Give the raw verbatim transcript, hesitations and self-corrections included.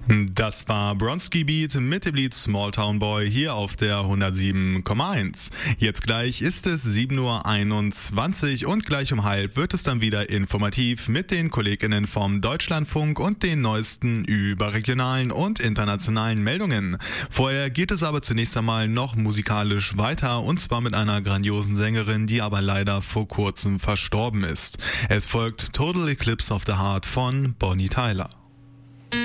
Das war Bronski Beat mit dem Lied Small Town Boy hier auf der hundertsieben Komma eins. Jetzt gleich ist es sieben Uhr einundzwanzig und gleich um halb wird es dann wieder informativ mit den KollegInnen vom Deutschlandfunk und den neuesten überregionalen und internationalen Meldungen. Vorher geht es aber zunächst einmal noch musikalisch weiter und zwar mit einer grandiosen Sängerin, die aber leider vor kurzem verstorben ist. Es folgt Total Eclipse of the Heart von Bonnie Tyler.